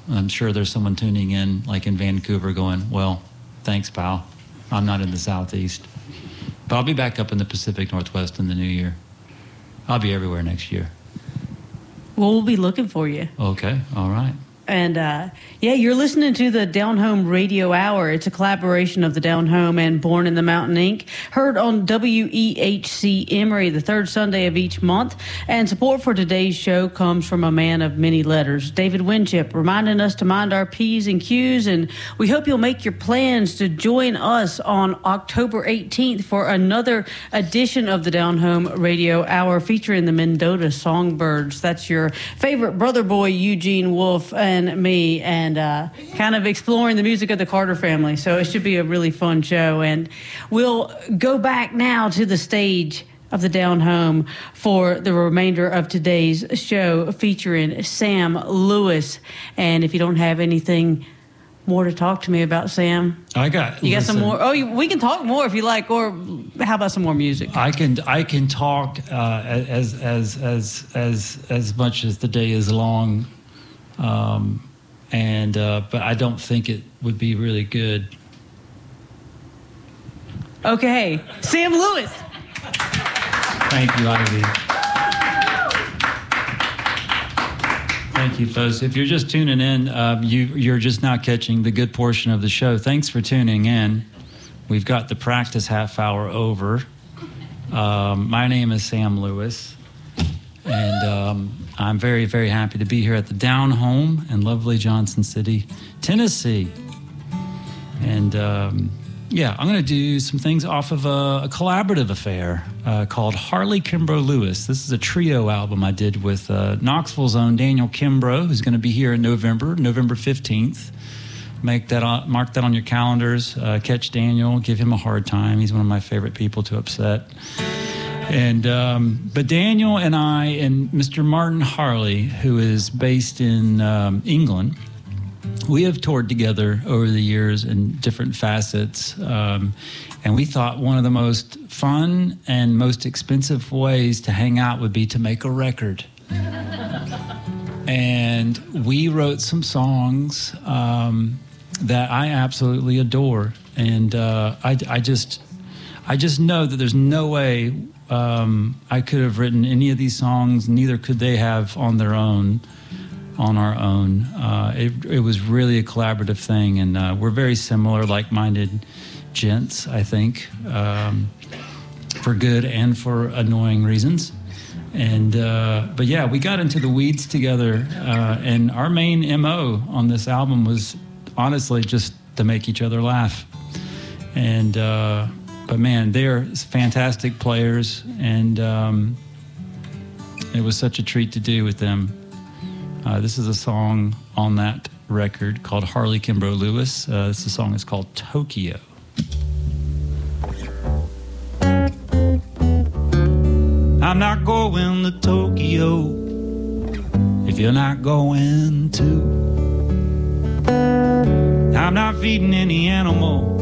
I'm sure there's someone tuning in, like in Vancouver, going, well, thanks, pal. I'm not in the Southeast. But I'll be back up in the Pacific Northwest in the new year. I'll be everywhere next year. Well, we'll be looking for you. Okay, all right. And, yeah, you're listening to the Down Home Radio Hour. It's a collaboration of the Down Home and Born in the Mountain, Inc., heard on WEHC Emory the third Sunday of each month. And support for today's show comes from a man of many letters, David Winship, reminding us to mind our P's and Q's. And we hope you'll make your plans to join us on October 18th for another edition of the Down Home Radio Hour featuring the Mendota Songbirds. That's your favorite brother boy, Eugene Wolf, and me, and kind of exploring the music of the Carter family. So it should be a really fun show. And we'll go back now to the stage of the Down Home for the remainder of today's show featuring Sam Lewis. And if you don't have anything more to talk to me about, Sam, You got some more? Oh, we can talk more if you like, or how about some more music? I can talk as much as the day is long. But I don't think it would be really good. Okay, Sam Lewis. Thank you, Ivy. Thank you, folks. If you're just tuning in, you're just now catching the good portion of the show. Thanks for tuning in. We've got the practice half hour over. My name is Sam Lewis. And I'm very, very happy to be here at the Down Home in lovely Johnson City, Tennessee. And yeah, I'm going to do some things off of a collaborative affair called Harley Kimbrough Lewis. This is a trio album I did with Knoxville's own Daniel Kimbrough, who's going to be here in November 15th. Mark that on your calendars. Catch Daniel, give him a hard time. He's one of my favorite people to upset. And but Daniel and I and Mr. Martin Harley, who is based in England, we have toured together over the years in different facets. And we thought one of the most fun and most expensive ways to hang out would be to make a record. And we wrote some songs that I absolutely adore. And I just know that there's no way I could have written any of these songs, neither could they have on our own. It was really a collaborative thing, and we're very similar, like-minded gents, I think, for good and for annoying reasons. And but yeah, we got into the weeds together, and our main MO on this album was honestly just to make each other laugh. And but man, they're fantastic players, and it was such a treat to do with them. This is a song on that record called Harley Kimbrough Lewis. The song is called Tokyo. I'm not going to Tokyo if you're not going to. I'm not feeding any animal